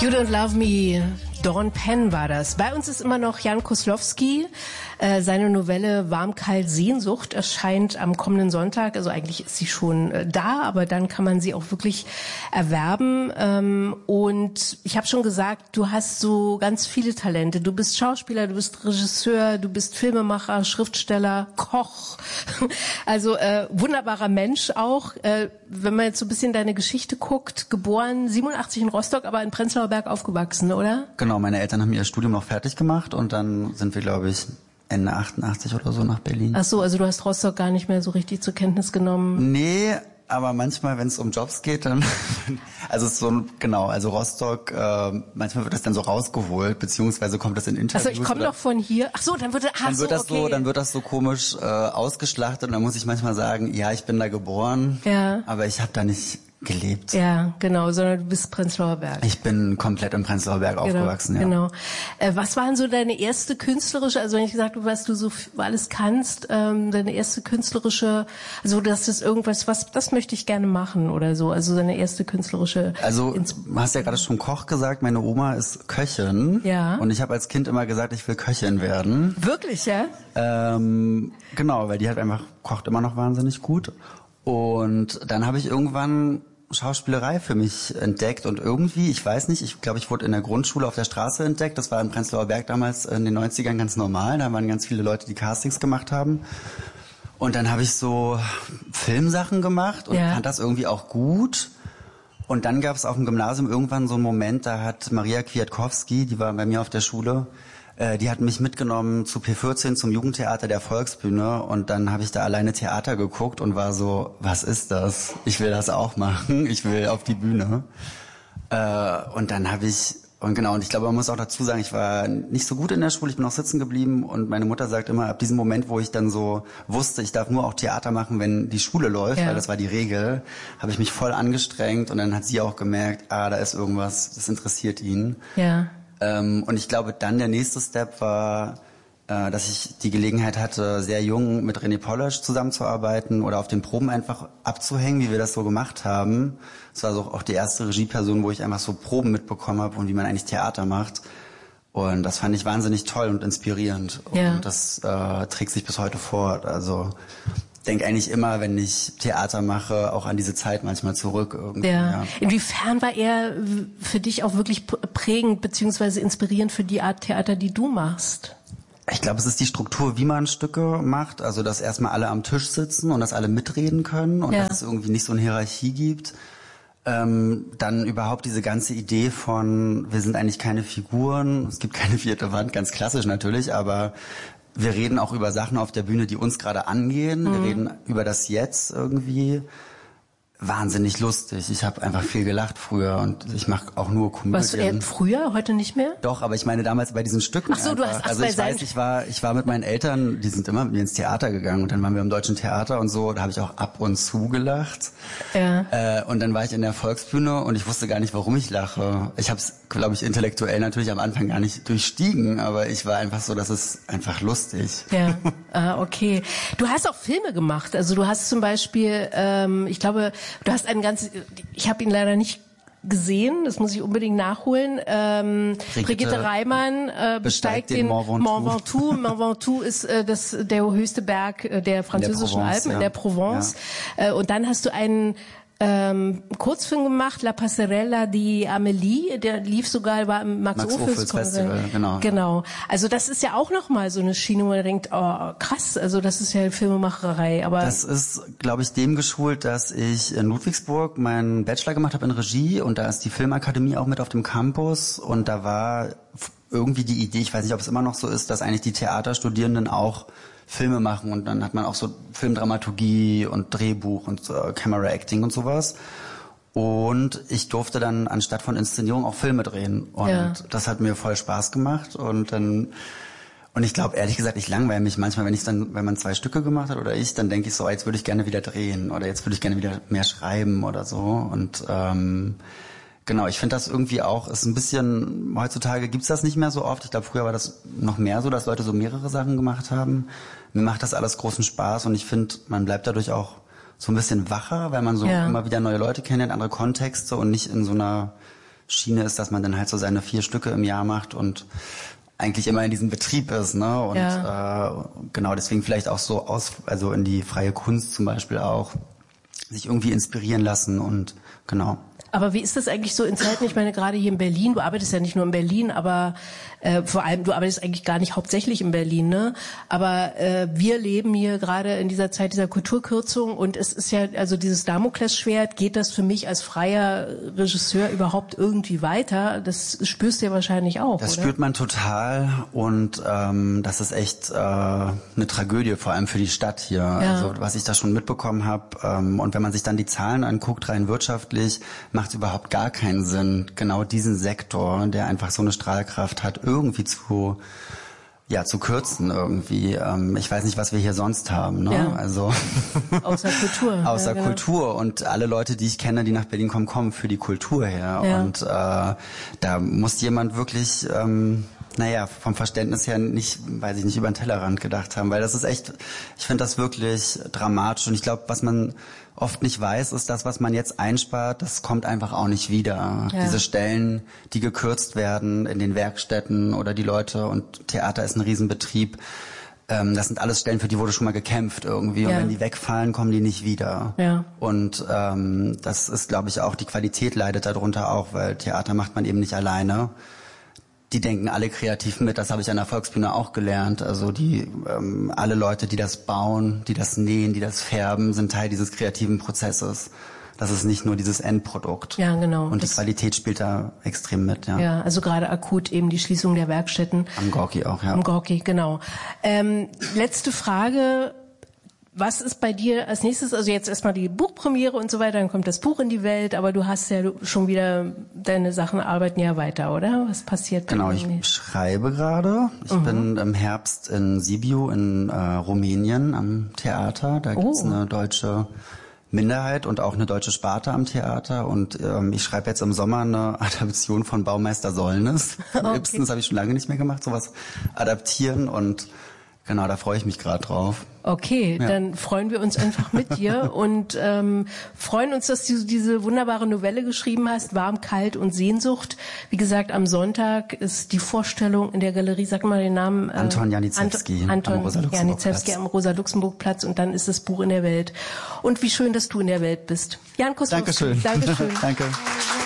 You Don't Love Me, Dawn Penn war das. Bei uns ist immer noch Jan Koslowski. Seine Novelle Warm, kalt, Sehnsucht erscheint am kommenden Sonntag. Also eigentlich ist sie schon da, aber dann kann man sie auch wirklich erwerben. Und ich habe schon gesagt, du hast so ganz viele Talente. Du bist Schauspieler, du bist Regisseur, du bist Filmemacher, Schriftsteller, Koch. Also wunderbarer Mensch auch. Wenn man jetzt so ein bisschen deine Geschichte guckt, geboren 87 in Rostock, aber in Prenzlauer Berg aufgewachsen, oder? Genau, meine Eltern haben ihr Studium noch fertig gemacht und dann sind wir, glaube ich, Ende 88 oder so nach Berlin. Ach so, also du hast Rostock gar nicht mehr so richtig zur Kenntnis genommen? Nee, aber manchmal, wenn es um Jobs geht, dann, also es ist so, genau, also Rostock, manchmal wird das dann so rausgeholt, beziehungsweise kommt das in Interviews. Also ich komme doch von hier. Ach so, dann wird das so komisch ausgeschlachtet und dann muss ich manchmal sagen, ja, ich bin da geboren, ja, aber ich habe da nicht gelebt. Ja, genau, sondern du bist Prenzlauer Berg. Ich bin komplett im Prenzlauer Berg aufgewachsen, ja. Genau. Was waren so deine erste künstlerische, also wenn ich gesagt habe, was du so alles kannst, deine erste künstlerische, also das ist irgendwas, das möchte ich gerne machen oder so, also deine erste künstlerische... Also du hast ja gerade schon Koch gesagt, meine Oma ist Köchin. Ja. Und ich habe als Kind immer gesagt, ich will Köchin werden. Wirklich, ja? Genau, weil die halt einfach kocht immer noch wahnsinnig gut. Und dann habe ich irgendwann Schauspielerei für mich entdeckt und irgendwie, ich weiß nicht, ich glaube, ich wurde in der Grundschule auf der Straße entdeckt. Das war in Prenzlauer Berg damals in den 90ern ganz normal. Da waren ganz viele Leute, die Castings gemacht haben. Und dann habe ich so Filmsachen gemacht und fand das irgendwie auch gut. Und dann gab es auf dem Gymnasium irgendwann so einen Moment, da hat Maria Kwiatkowski, die war bei mir auf der Schule, die hat mich mitgenommen zu P14 zum Jugendtheater der Volksbühne und dann habe ich da alleine Theater geguckt und war so, was ist das? Ich will das auch machen, ich will auf die Bühne. Und dann habe ich, und ich glaube, man muss auch dazu sagen, ich war nicht so gut in der Schule, ich bin auch sitzen geblieben und meine Mutter sagt immer, ab diesem Moment, wo ich dann so wusste, ich darf nur auch Theater machen, wenn die Schule läuft, weil das war die Regel, habe ich mich voll angestrengt und dann hat sie auch gemerkt, da ist irgendwas, das interessiert ihn. Ja. Und ich glaube, dann der nächste Step war, dass ich die Gelegenheit hatte, sehr jung mit René Polish zusammenzuarbeiten oder auf den Proben einfach abzuhängen, wie wir das so gemacht haben. Das war so auch die erste Regieperson, wo ich einfach so Proben mitbekommen habe und wie man eigentlich Theater macht. Und das fand ich wahnsinnig toll und inspirierend. Ja. Und das trägt sich bis heute fort. Also denke eigentlich immer, wenn ich Theater mache, auch an diese Zeit manchmal zurück. Irgendwie, ja. Inwiefern war er für dich auch wirklich prägend beziehungsweise inspirierend für die Art Theater, die du machst? Ich glaube, es ist die Struktur, wie man Stücke macht. Also, dass erstmal alle am Tisch sitzen und dass alle mitreden können und dass es irgendwie nicht so eine Hierarchie gibt. Dann überhaupt diese ganze Idee von, wir sind eigentlich keine Figuren, es gibt keine vierte Wand, ganz klassisch natürlich, aber wir reden auch über Sachen auf der Bühne, die uns gerade angehen. Wir reden über das Jetzt irgendwie. Wahnsinnig lustig. Ich habe einfach viel gelacht früher und ich mache auch nur Komödien. Warst du eher früher, heute nicht mehr? Doch, aber ich meine damals bei diesen Stücken. Ach so, du hast also ich weiß, ich war mit meinen Eltern, die sind immer mit mir ins Theater gegangen und dann waren wir im Deutschen Theater und so, da habe ich auch ab und zu gelacht. Ja. Und dann war ich in der Volksbühne und ich wusste gar nicht, warum ich lache. Ich habe es, glaube ich, intellektuell natürlich am Anfang gar nicht durchstiegen, aber ich war einfach so, das ist einfach lustig. Ja, okay. Du hast auch Filme gemacht. Also du hast zum Beispiel, ich glaube, du hast ich habe ihn leider nicht gesehen, das muss ich unbedingt nachholen. Brigitte Reimann besteigt den Mont Ventoux. Mont Ventoux ist der höchste Berg der französischen Alpen in der Provence. Ja. Und dann hast du einen Kurzfilm gemacht, La Passerella di Amélie, der lief sogar, war im Max-Ophüls Festival, genau. Also das ist ja auch nochmal so eine Schiene, wo man denkt, oh krass, also das ist ja Filmemacherei. Aber das ist, glaube ich, dem geschult, dass ich in Ludwigsburg meinen Bachelor gemacht habe in Regie und da ist die Filmakademie auch mit auf dem Campus und da war irgendwie die Idee, ich weiß nicht, ob es immer noch so ist, dass eigentlich die Theaterstudierenden auch Filme machen und dann hat man auch so Filmdramaturgie und Drehbuch und Camera Acting und sowas. Und ich durfte dann anstatt von Inszenierung auch Filme drehen und das hat mir voll Spaß gemacht und ich glaube ehrlich gesagt, ich langweile mich manchmal, wenn man 2 Stücke gemacht hat oder dann denke ich so, jetzt würde ich gerne wieder drehen oder jetzt würde ich gerne wieder mehr schreiben oder so und genau, ich finde das irgendwie auch, ist ein bisschen, heutzutage gibt's das nicht mehr so oft. Ich glaube, früher war das noch mehr so, dass Leute so mehrere Sachen gemacht haben. Mir macht das alles großen Spaß und ich finde, man bleibt dadurch auch so ein bisschen wacher, weil man so immer wieder neue Leute kennenlernt, andere Kontexte und nicht in so einer Schiene ist, dass man dann halt so seine 4 Stücke im Jahr macht und eigentlich immer in diesem Betrieb ist, ne? Und genau, deswegen vielleicht auch so also in die freie Kunst zum Beispiel auch sich irgendwie inspirieren lassen und genau. Aber wie ist das eigentlich so in Zeiten, ich meine gerade hier in Berlin, du arbeitest ja nicht nur in Berlin, aber vor allem, du arbeitest eigentlich gar nicht hauptsächlich in Berlin, ne? Aber wir leben hier gerade in dieser Zeit dieser Kulturkürzung und es ist ja, also dieses Damoklesschwert, geht das für mich als freier Regisseur überhaupt irgendwie weiter? Das spürst du ja wahrscheinlich auch, Das oder? spürt man total und das ist echt eine Tragödie, vor allem für die Stadt hier. Ja. Also was ich da schon mitbekommen habe und wenn man sich dann die Zahlen anguckt, rein wirtschaftlich, macht es überhaupt gar keinen Sinn, genau diesen Sektor, der einfach so eine Strahlkraft hat, irgendwie zu kürzen irgendwie. Ich weiß nicht, was wir hier sonst haben, ne? Ja. Also außer Kultur. Außer Kultur und alle Leute, die ich kenne, die nach Berlin kommen für die Kultur her. Ja. Und da muss jemand wirklich vom Verständnis her nicht, weiß ich nicht, über den Tellerrand gedacht haben, weil das ist echt, ich finde das wirklich dramatisch und ich glaube, was man oft nicht weiß, ist das, was man jetzt einspart, das kommt einfach auch nicht wieder. Ja. Diese Stellen, die gekürzt werden in den Werkstätten oder die Leute und Theater ist ein Riesenbetrieb, das sind alles Stellen, für die wurde schon mal gekämpft irgendwie und wenn die wegfallen, kommen die nicht wieder. Ja. Und das ist, glaube ich, auch, die Qualität leidet darunter auch, weil Theater macht man eben nicht alleine. Die denken alle kreativ mit, das habe ich an der Volksbühne auch gelernt. Also alle Leute, die das bauen, die das nähen, die das färben, sind Teil dieses kreativen Prozesses. Das ist nicht nur dieses Endprodukt. Ja, genau. Und die Qualität spielt da extrem mit, ja. Ja, also gerade akut eben die Schließung der Werkstätten. Am Gorki auch, ja. Am Gorki, genau. Letzte Frage. Was ist bei dir als nächstes, also jetzt erstmal die Buchpremiere und so weiter, dann kommt das Buch in die Welt, aber du hast ja schon wieder, deine Sachen arbeiten ja weiter, oder? Was passiert? Genau, ich schreibe gerade. Ich bin im Herbst in Sibiu in Rumänien am Theater. Da gibt's eine deutsche Minderheit und auch eine deutsche Sparte am Theater und ich schreibe jetzt im Sommer eine Adaption von Baumeister Sollnes. Von Ibsen, das habe ich schon lange nicht mehr gemacht, sowas adaptieren und genau, da freue ich mich gerade drauf. Okay, dann freuen wir uns einfach mit dir und freuen uns, dass du diese wunderbare Novelle geschrieben hast, Warm, Kalt und Sehnsucht. Wie gesagt, am Sonntag ist die Vorstellung in der Galerie, sag mal den Namen. Anton Janicewski am Rosa-Luxemburg-Platz und dann ist das Buch in der Welt. Und wie schön, dass du in der Welt bist. Jan Koslowski. Dankeschön. Dankeschön. Danke.